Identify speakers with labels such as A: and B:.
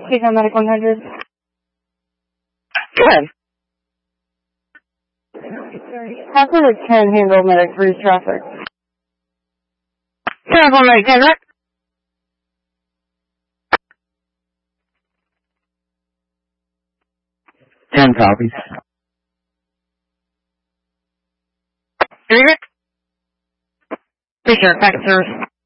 A: Speak on Medic 100.
B: Good.
A: How can a 10 handle Medic 3's traffic?
B: Terrible, Medic 10, right?
C: Ten copies.
B: Read it? Be sure, packet service.